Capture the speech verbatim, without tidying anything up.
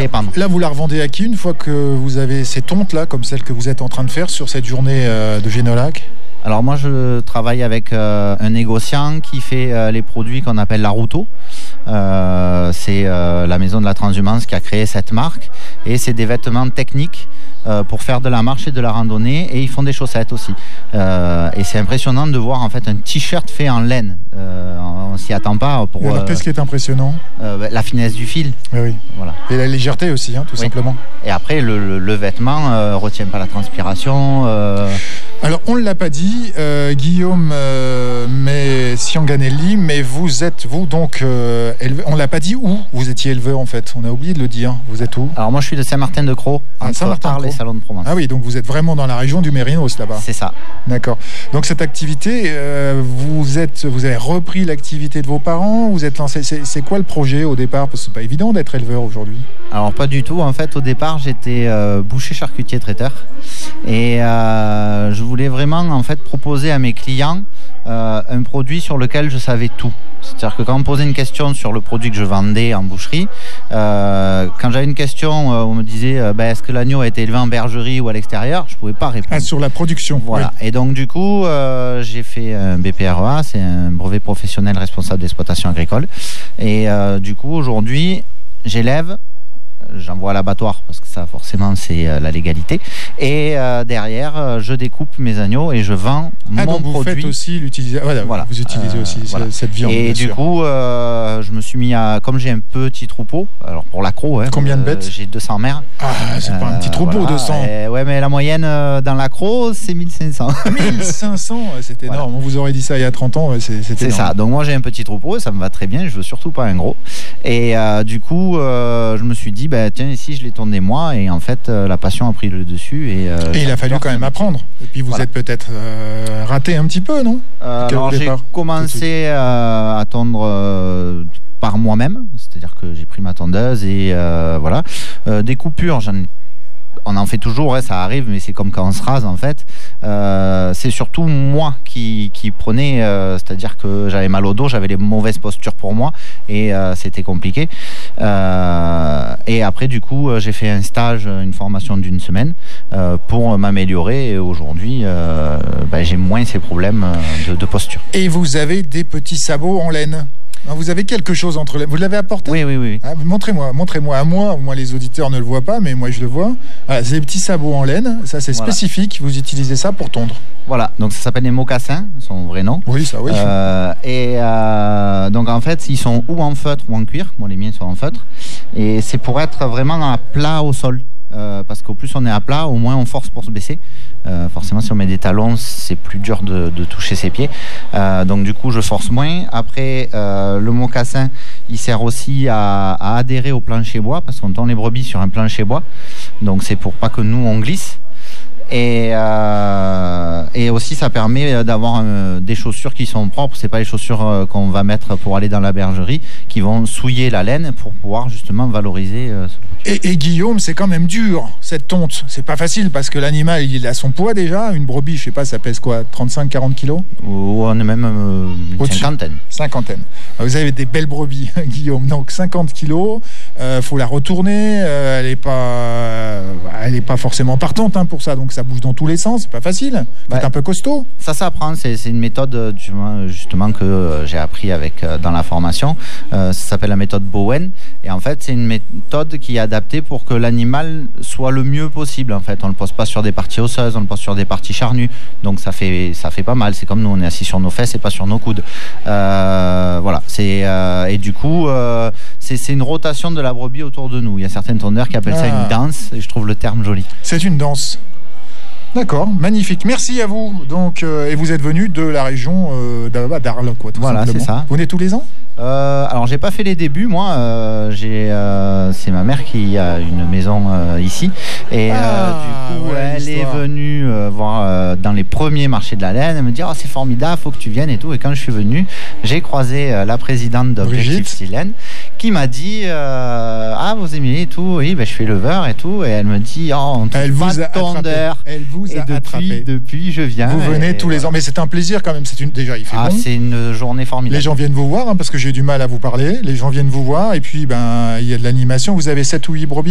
les pendre. Là, vous la revendez à qui une fois que vous avez ces tontes-là, comme celle que vous êtes en train de faire sur cette journée euh, de Génolac? Alors moi je travaille avec euh, un négociant qui fait euh, les produits qu'on appelle la Routeau. Euh, c'est euh, la maison de la transhumance qui a créé cette marque et c'est des vêtements techniques euh, pour faire de la marche et de la randonnée et ils font des chaussettes aussi. Euh, et c'est impressionnant de voir en fait un t-shirt fait en laine. Euh, on s'y attend pas. Pour, et alors, euh, qu'est-ce qui est impressionnant? euh, La finesse du fil. Oui, oui. Voilà. Et la légèreté aussi, hein, tout oui. simplement. Et après le, le, le vêtement euh, retient pas la transpiration. Euh... Alors on ne l'a pas dit, euh, Guillaume euh, mais Sianganelli, mais vous êtes vous donc euh, éleveur. On l'a pas dit où vous étiez éleveur en fait. On a oublié de le dire. Vous êtes où? Alors moi je suis de Saint-Martin-de-Crau, ah, entre Arles et Salon de Provence. Ah oui, donc vous êtes vraiment dans la région du Mérinos là-bas. C'est ça. D'accord. Donc cette activité, euh, vous êtes, vous avez repris l'activité de vos parents. Vous êtes lancé. C'est, c'est quoi le projet au départ? Parce que c'est pas évident d'être éleveur aujourd'hui. Alors pas du tout. En fait, au départ, j'étais euh, boucher, charcutier, traiteur, et euh, je voulais vraiment en fait proposer à mes clients euh, un produit sur lequel je savais tout. C'est-à-dire que quand on me posait une question sur le produit que je vendais en boucherie, euh, quand j'avais une question, euh, on me disait euh, ben, est-ce que l'agneau a été élevé en bergerie ou à l'extérieur, je ne pouvais pas répondre. Ah, sur la production. Voilà. Oui. Et donc du coup, euh, j'ai fait un B P R E A, c'est un brevet professionnel responsable d'exploitation agricole. Et euh, du coup, aujourd'hui, j'élève. J'envoie à l'abattoir parce que ça forcément c'est euh, la légalité et euh, derrière euh, je découpe mes agneaux et je vends ah, mon donc vous produit. Faites aussi l'utilisation. Voilà, voilà. Vous utilisez euh, aussi voilà. cette viande. Et du sûr. coup euh, je me suis mis à, comme j'ai un petit troupeau, alors pour l'accro hein, combien de bêtes? euh, j'ai deux cents mères. Ah c'est euh, pas un petit troupeau. Voilà. deux cents. Et, ouais mais la moyenne euh, dans l'accro c'est mille cinq cents. mille cinq cents, c'est énorme. Voilà. On vous aurait dit ça il y a trente ans, c'est, c'est, c'est ça. Donc moi j'ai un petit troupeau et ça me va très bien, je veux surtout pas un gros. Et euh, du coup euh, je me suis dit bah, tiens ici je les tourne des mois et en fait euh, la passion a pris le dessus et, euh, et il a fallu quand même apprendre et puis vous voilà. êtes peut-être euh, raté un petit peu non euh, alors j'ai commencé euh, à tondre euh, par moi-même, c'est-à-dire que j'ai pris ma tondeuse et euh, voilà euh, des coupures j'en ai on en fait toujours, hein, ça arrive, mais c'est comme quand on se rase en fait. Euh, c'est surtout moi qui, qui prenais, euh, c'est-à-dire que j'avais mal au dos, j'avais les mauvaises postures pour moi et euh, c'était compliqué. Euh, et après, du coup, j'ai fait un stage, une formation d'une semaine euh, pour m'améliorer. Et aujourd'hui, euh, bah, j'ai moins ces problèmes de, de posture. Et vous avez des petits sabots en laine? Vous avez quelque chose entre les... Vous l'avez apporté? Oui, oui, oui. Ah, montrez-moi, montrez-moi à moi. Moi, les auditeurs ne le voient pas, mais moi, je le vois. Voilà, c'est des petits sabots en laine. Ça, c'est voilà. spécifique. Vous utilisez ça pour tondre. Voilà. Donc, ça s'appelle les mocassins, son vrai nom. Oui, ça, oui. Euh, et euh, donc, en fait, ils sont ou en feutre ou en cuir. Moi, les miens sont en feutre. Et c'est pour être vraiment à plat au sol. Euh, parce qu'au plus on est à plat, au moins on force pour se baisser. Euh, forcément, si on met des talons, c'est plus dur de, de toucher ses pieds. Euh, donc du coup, je force moins. Après, euh, le mocassin, il sert aussi à, à adhérer au plancher bois, parce qu'on tend les brebis sur un plancher bois. Donc c'est pour pas que nous, on glisse. Et, euh, et aussi, ça permet d'avoir euh, des chaussures qui sont propres. C'est pas les chaussures euh, qu'on va mettre pour aller dans la bergerie, qui vont souiller la laine pour pouvoir justement valoriser euh, ce Et, et Guillaume, c'est quand même dur, cette tonte. C'est pas facile parce que l'animal, il a son poids déjà. Une brebis, je sais pas, ça pèse quoi, trente-cinq à quarante kilos? Ou on est même euh, une Au-dessus. cinquantaine. Cinquantaine. Vous avez des belles brebis, Guillaume. Donc cinquante kilos, euh, faut la retourner. Euh, elle est pas, euh, elle est pas forcément partante hein, pour ça. Donc ça bouge dans tous les sens. C'est pas facile. Vous êtes un peu costaud. Ça s'apprend. C'est, c'est une méthode justement que euh, j'ai appris avec euh, dans la formation. Euh, ça s'appelle la méthode Bowen. Et en fait, c'est une méthode qui a adapté pour que l'animal soit le mieux possible. En fait, on le pose pas sur des parties osseuses, on le pose sur des parties charnues, donc ça fait ça fait pas mal. C'est comme nous, on est assis sur nos fesses et pas sur nos coudes. Euh, voilà. C'est euh, et du coup, euh, c'est, c'est une rotation de la brebis autour de nous. Il y a certaines tondeurs qui appellent ah. ça une danse, et je trouve le terme joli. C'est une danse. D'accord, magnifique. Merci à vous. Donc, euh, et vous êtes venu de la région euh, d'Arles, quoi. Tout voilà, simplement. C'est ça. Vous venez tous les ans? Euh, alors j'ai pas fait les débuts moi, euh, j'ai, euh, c'est ma mère qui a une maison euh, ici et ah, euh, du coup ouais, elle l'histoire. est venue euh, voir euh, dans les premiers marchés de la laine, elle me dit oh, c'est formidable, faut que tu viennes et tout, et quand je suis venu j'ai croisé euh, la présidente d'Objectif Silène qui m'a dit euh, ah vous aimez et tout, oui ben je suis éleveur et tout, et elle me dit oh on trouve elle pas vous de a tondeur, elle vous a et depuis, attrapé. depuis je viens. Vous venez et, tous les voilà. ans, mais c'est un plaisir quand même. C'est une déjà il fait ah, bon. C'est une journée formidable. Les gens viennent vous voir hein, parce que j'ai du mal à vous parler. Les gens viennent vous voir et puis ben il y a de l'animation. Vous avez sept ou huit brebis.